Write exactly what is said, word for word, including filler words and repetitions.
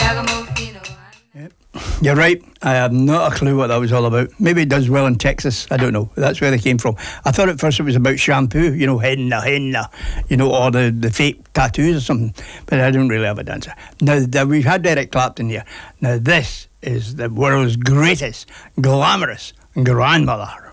Yep. You're right. I have not a clue what that was all about. Maybe it does well in Texas. I don't know. That's where they came from. I thought at first it was about shampoo, you know, henna, henna, you know, or the, the fake tattoos or something. But I don't really have an answer. Now, that we've had Eric Clapton here. Now, this is the world's greatest, glamorous grandmother.